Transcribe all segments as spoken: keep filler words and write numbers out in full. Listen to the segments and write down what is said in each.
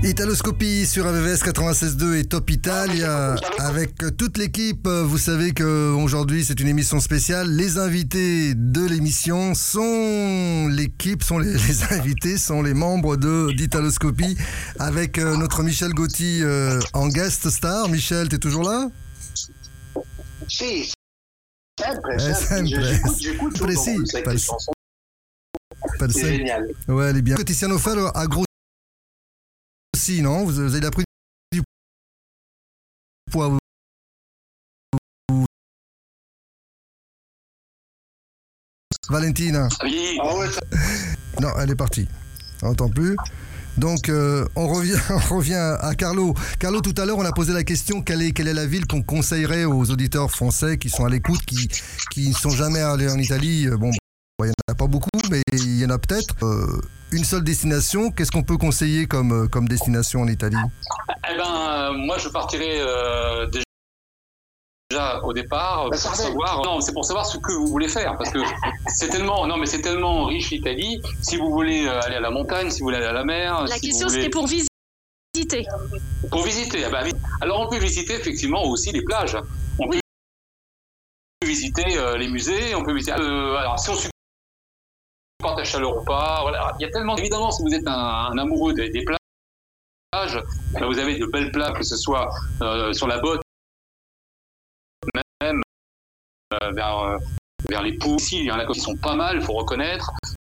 Italoscopie sur A V V S quatre-vingt-seize deux et Top Italia avec toute l'équipe. Vous savez qu'aujourd'hui c'est une émission spéciale. Les invités de l'émission sont l'équipe, sont les, les invités, sont les membres de d'Italoscopie avec euh, notre Michel Gotti euh, en guest star. Michel, t'es toujours là? Si, sempre, Eh, sempre. sempre. J'écoute, j'écoute tout le Précis, temps avec pas les le- chansons. Pas le C'est seul. génial. Ouais, elle est bien. Tiziano Ferro a grossi, non? Vous vous avez pris du poids. vous- Valentina. Oui, Ah ouais, ça- Non, elle est partie. On n'entend plus. Donc, euh, on, revient, on revient à Carlo. Carlo, tout à l'heure, on a posé la question quelle est, quelle est la ville qu'on conseillerait aux auditeurs français qui sont à l'écoute, qui qui ne sont jamais allés en Italie. Euh, Bon, il n'y en a pas beaucoup, mais il y en a peut-être. Euh, une seule destination, qu'est-ce qu'on peut conseiller comme, euh, comme destination en Italie? eh ben, euh, moi je partirais euh, déjà au départ euh, La pour Sardaigne. savoir. Non, c'est pour savoir ce que vous voulez faire, parce que c'est tellement, non, mais c'est tellement riche l'Italie. Si vous voulez euh, aller à la montagne, si vous voulez aller à la mer, La si question, vous voulez... c'était pour visiter. Pour visiter. Ah bah oui. Alors on peut visiter effectivement aussi les plages. On Oui. peut visiter euh, les musées. On peut visiter. Euh, alors si on supporte la chaleur ou pas, voilà. Il y a tellement. Évidemment, si vous êtes un, un amoureux des, des plages, ben, vous avez de belles plages, que ce soit euh, sur la Botte, même euh, vers euh, vers les Pouilles. Ici, il y en a qui sont pas mal, il faut reconnaître.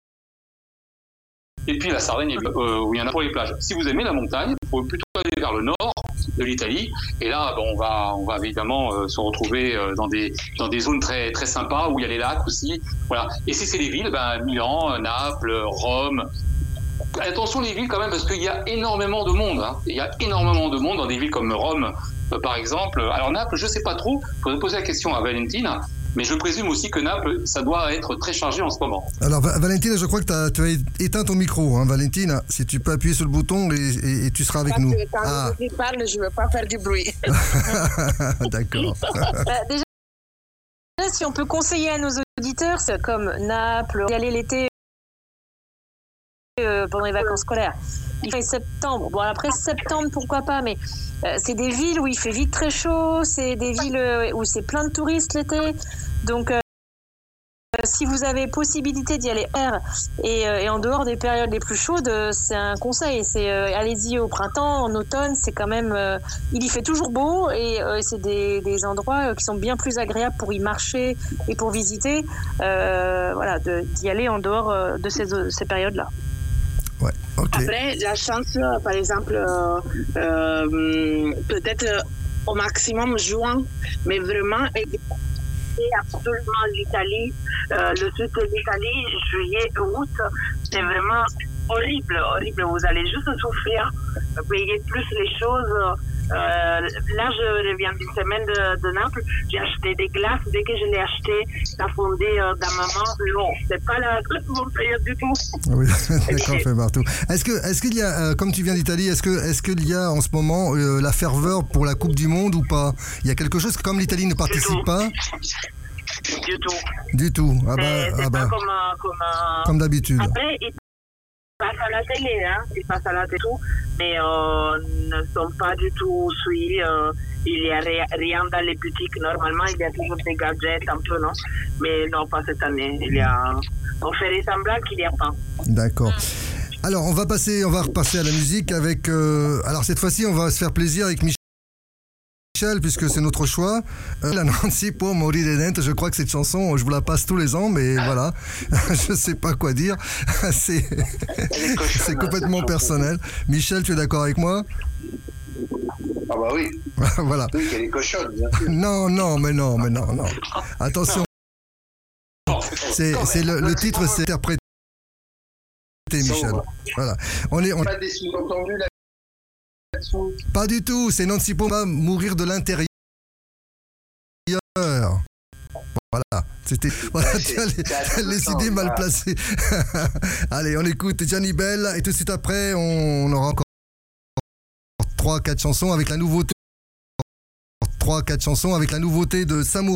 Et puis la Sardaigne, euh, où il y en a pour les plages. Si vous aimez la montagne, il faut plutôt aller vers le nord de l'Italie. Et là, bon, on va, on va évidemment euh, se retrouver euh, dans des, dans des zones très, très sympas où il y a les lacs aussi. Voilà. Et si c'est les villes, ben, Milan, Naples, Rome. Attention les villes quand même, parce qu'il y a énormément de monde. Hein. Il y a énormément de monde dans des villes comme Rome, euh, par exemple. Alors Naples, je sais pas trop. Il faudrait poser la question à Valentine. Mais je présume aussi que Naples, ça doit être très chargé en ce moment. Alors, Va- Valentina, je crois que t'as- tu as éteint ton micro. Hein, Valentina, si tu peux appuyer sur le bouton et, et- et tu seras avec Parce nous. que quand Ah, je parle, je ne veux pas faire du bruit. d'accord. Bah, déjà, si on peut conseiller à nos auditeurs, c'est comme Naples, y aller l'été euh, pendant les vacances scolaires. Il fait septembre. Bon, après septembre, pourquoi pas, mais euh, c'est des villes où il fait vite très chaud, c'est des villes euh, où c'est plein de touristes l'été. Donc, euh, si vous avez possibilité d'y aller air et, euh, et en dehors des périodes les plus chaudes, euh, c'est un conseil. C'est euh, allez-y au printemps, en automne, c'est quand même. Euh, il y fait toujours beau et euh, c'est des, des endroits euh, qui sont bien plus agréables pour y marcher et pour visiter. Euh, voilà, de- d'y aller en dehors euh, de ces, ces périodes-là. Ouais, ok. Après, la chance, euh, par exemple, euh, euh, peut-être euh, au maximum juin, mais vraiment, éviter absolument l'Italie, euh, le sud de l'Italie, juillet, août, c'est vraiment horrible, horrible. Vous allez juste souffrir, payer plus les choses. Euh, là, je reviens d'une semaine de, de Naples. J'ai acheté des glaces. Dès que je l'ai acheté, ça fondait euh, dans ma main. Non, c'est pas la, la bonne période du tout. Oui, d'accord, fait partout. Est-ce que, est-ce qu'il y a, euh, comme tu viens d'Italie, est-ce que, est-ce qu'il y a en ce moment euh, la ferveur pour la Coupe du Monde ou pas? Il y a quelque chose, comme l'Italie ne participe tout. pas Du tout. du tout. Ah C'est bah, c'est ah pas bah, comme, euh, comme, euh, comme d'habitude. Après, ils passent à la télé, hein. Ils passent à la télé, mais euh, ne sont pas du tout suivis. Euh, il n'y a rien, rien dans les boutiques. Normalement, il y a toujours des gadgets un peu, non? Mais non, pas cette année. Il y a... On fait semblant qu'il n'y a pas. D'accord. Alors, on va passer, on va repasser à la musique avec. euh, alors cette fois-ci, on va se faire plaisir avec Michel, puisque c'est notre choix. Euh, la Nancy pour Morire Dentro. Je crois que cette chanson, je vous la passe tous les ans, mais voilà, je sais pas quoi dire. c'est, Elle est cochonne, c'est hein, complètement cette personnel. Michel, tu es d'accord avec moi? Ah bah oui, Voilà. oui, qu'elle est cochonne, bien sûr. Non, non, mais non, mais non, non. Attention. C'est, c'est le, le titre, c'est interprété, Michel. Voilà. On est, on- Pas des sous-entendus là-dessous. Pas du tout, c'est Nancy Poma mourir de l'intérieur. Voilà, c'était. Voilà, Ouais, tu c'est- as les, c'est t'as les intéressant, idées mal ça. placées. Allez, on écoute Gianni Bell et tout de suite après, on aura encore trois quatre chansons avec la nouveauté. trois quatre chansons avec la nouveauté de Samouraï.